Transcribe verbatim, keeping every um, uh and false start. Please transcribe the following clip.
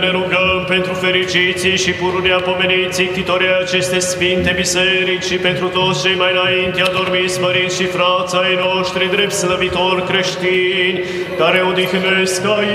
Ne rugăm pentru fericiții și pururea pomeniții ctitorii aceste sfinte biserici și pentru toți cei mai înainte adormiți, măriți și frații ai noștri drept slăvitori creștini, care odihnesc aici